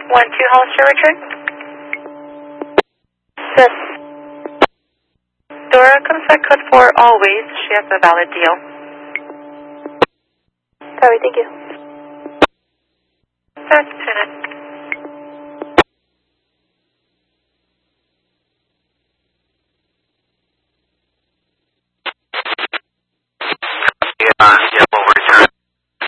1-2 Hollister return. Yes. Dora comes back code 4 always. She has a valid deal. Copy, thank you.